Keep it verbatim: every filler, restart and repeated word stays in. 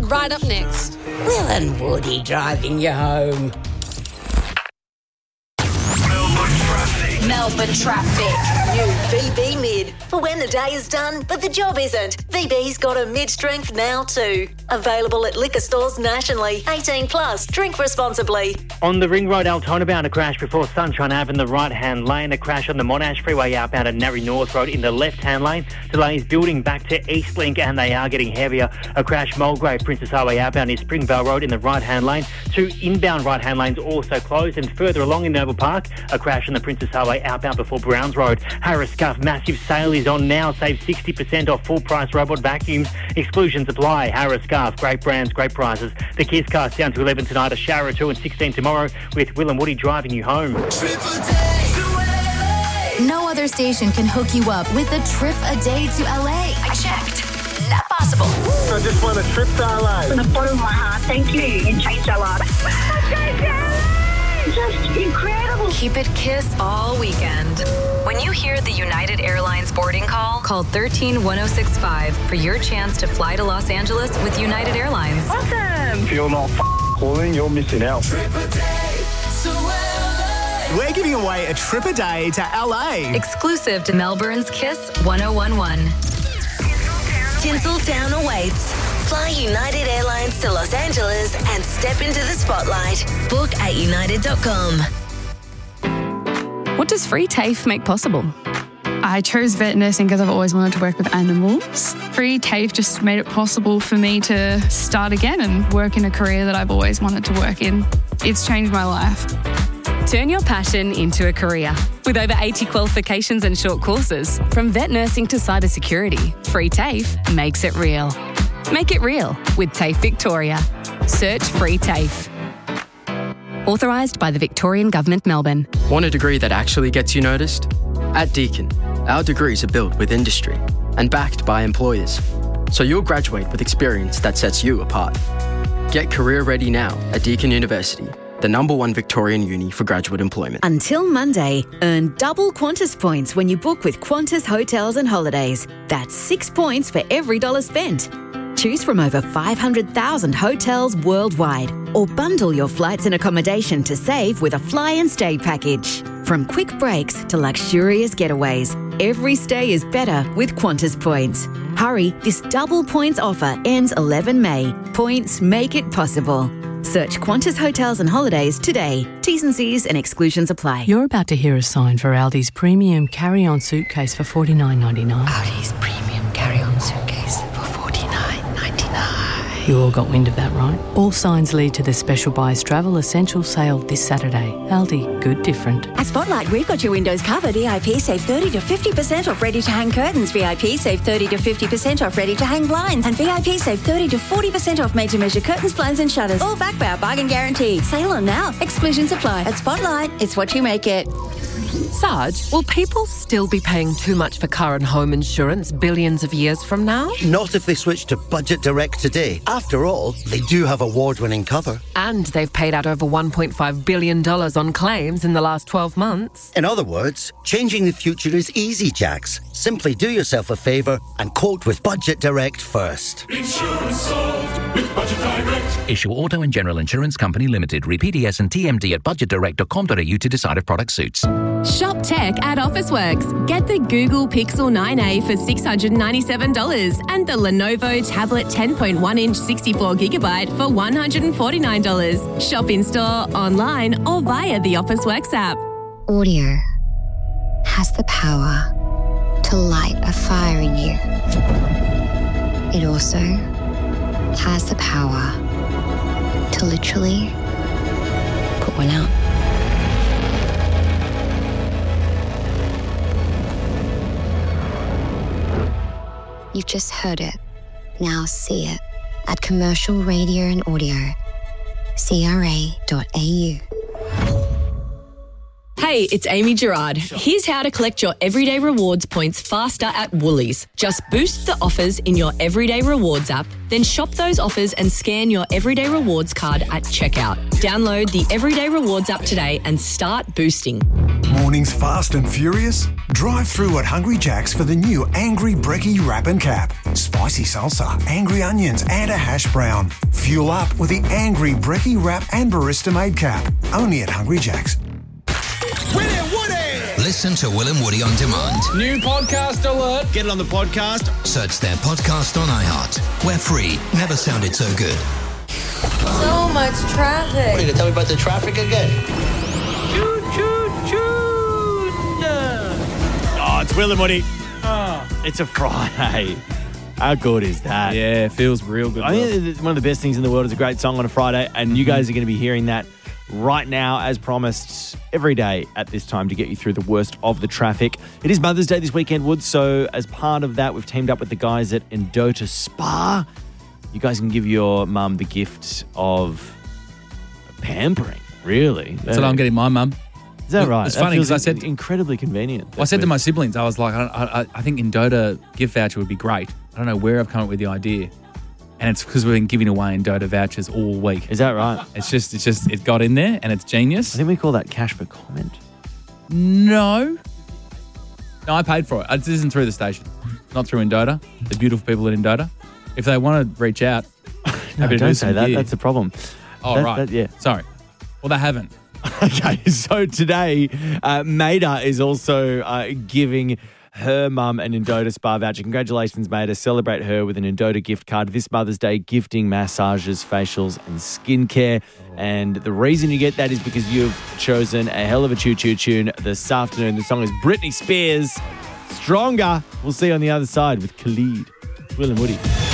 right up next. Will and Woody driving you home. Melbourne traffic. New V B Mid. For when the day is done, but the job isn't. V B's got a mid-strength now too. Available at liquor stores nationally. eighteen plus. Drink responsibly. On the Ring Road Altona bound, a crash before Sunshine Ave in the right-hand lane. A crash on the Monash Freeway outbound at Narry North Road in the left-hand lane. Delays building back to Eastlink and they are getting heavier. A crash Mulgrave Princess Highway outbound is Springvale Road in the right-hand lane. Two inbound right-hand lanes also closed. And further along in Noble Park, a crash on the Princess Highway outbound before Browns Road. Harris Scuff massive sale is on now. Save sixty percent off full-price robot vacuums. Exclusions apply. Harris Scuff, great brands, great prices. The Kiss Cast down to eleven tonight, a shower or two and sixteen tomorrow with Will and Woody driving you home. No other station can hook you up with a trip a day to L A. I checked. Not possible. I just want a trip to L A. From the bottom of my heart, thank you. You changed our lives. Just incredible. Keep it Kiss all weekend. When you hear the United Airlines boarding call, call one three one zero six five for your chance to fly to Los Angeles with United Airlines. Awesome. If you're not f- calling, you're missing out. We're giving away a trip a day to L A. Exclusive to Melbourne's Kiss one oh one one. Tinseltown awaits. Fly United Airlines to Los Angeles and step into the spotlight. Book at united dot com. What does Free TAFE make possible? I chose vet nursing because I've always wanted to work with animals. Free TAFE just made it possible for me to start again and work in a career that I've always wanted to work in. It's changed my life. Turn your passion into a career. With over eighty qualifications and short courses, from vet nursing to cybersecurity, Free TAFE makes it real. Make it real with TAFE Victoria. Search Free TAFE. Authorised by the Victorian Government, Melbourne. Want a degree that actually gets you noticed? At Deakin, our degrees are built with industry and backed by employers, so you'll graduate with experience that sets you apart. Get career ready now at Deakin University, the number one Victorian uni for graduate employment. Until Monday, earn double Qantas points when you book with Qantas Hotels and Holidays. That's six points for every dollar spent. Choose from over five hundred thousand hotels worldwide or bundle your flights and accommodation to save with a fly and stay package. From quick breaks to luxurious getaways, every stay is better with Qantas points. Hurry, this double points offer ends eleven May. Points make it possible. Search Qantas Hotels and Holidays today. T's and C's and exclusions apply. You're about to hear a sign for Aldi's premium carry-on suitcase for forty-nine ninety-nine. Aldi's premium carry-on suitcase for forty-nine ninety-nine. You all got wind of that, right? All signs lead to the Special Buys Travel Essential Sale this Saturday. Aldi, good different. At Spotlight, we've got your windows covered. V I P save thirty to fifty percent off ready-to-hang curtains. V I P save thirty to fifty percent off ready-to-hang blinds. And V I P save thirty to forty percent off made-to-measure curtains, blinds and shutters. All backed by our bargain guarantee. Sale on now. Exclusions apply. At Spotlight, it's what you make it. Sarge, will people still be paying too much for car and home insurance billions of years from now? Not if they switch to Budget Direct today. After all, they do have award-winning cover. And they've paid out over one point five billion dollars on claims in the last twelve months. In other words, changing the future is easy, Jax. Simply do yourself a favour and quote with Budget Direct first. Insurance solved with Budget Direct. Issue Auto and General Insurance Company Limited. Read P D S and T M D at budget direct dot com dot a u to decide if product suits. Shop tech at Officeworks. Get the Google Pixel nine A for six hundred ninety-seven dollars and the Lenovo Tablet ten point one inch sixty-four gigabyte for one hundred forty-nine dollars. Shop in store, online or via the Officeworks app. Audio has the power to light a fire in you. It also has the power to literally put one out. You've just heard it. Now see it at Commercial Radio and Audio, c r a dot a u. Hey, it's Amy Gerard. Here's how to collect your Everyday Rewards points faster at Woolies. Just boost the offers in your Everyday Rewards app, then shop those offers and scan your Everyday Rewards card at checkout. Download the Everyday Rewards app today and start boosting. More mornings fast and furious? Drive through at Hungry Jack's for the new Angry Brekkie Wrap and Cap. Spicy salsa, angry onions and a hash brown. Fuel up with the Angry Brekkie Wrap and Barista Made Cap. Only at Hungry Jack's. Listen to Will and Woody on demand. New podcast alert. Get it on the podcast. Search their podcast on iHeart. We're free. Never sounded so good. So much traffic. What, are you going to tell me about the traffic again? Choo, choo, choo. Oh, it's Will and Woody. Oh, it's a Friday. How good is that? Yeah, it feels real good. I think one of the best things in the world is a great song on a Friday, and you guys are going to be hearing that right now, as promised, every day at this time to get you through the worst of the traffic. It is Mother's Day this weekend, Woods, so as part of that, we've teamed up with the guys at Endota Spa. You guys can give your mum the gift of pampering, really. That's what I'm getting my mum. Is that right? It's That funny feels because I said incredibly convenient. I said to my siblings, I was like, I, I, I think Endota gift voucher would be great. I don't know where I've come up with the idea. And it's because we've been giving away Endota vouchers all week. Is that right? It's just, it's just, it got in there and it's genius. I think we call that cash for comment. No. No, I paid for it. This isn't through the station. Not through Endota. The beautiful people at Endota. If they want to reach out, No, happy to don't do say some that. gear. That's the problem. Oh, That- right. that- yeah. Sorry. Well, they haven't. Okay, so today, uh, Maida is also uh, giving her mum an Endota Spa voucher. Congratulations, Maida. Celebrate her with an Endota gift card this Mother's Day, gifting massages, facials and skincare. And the reason you get that is because you've chosen a hell of a choo-choo tune this afternoon. The song is Britney Spears, Stronger. We'll see you on the other side with Khalid. Will and Woody.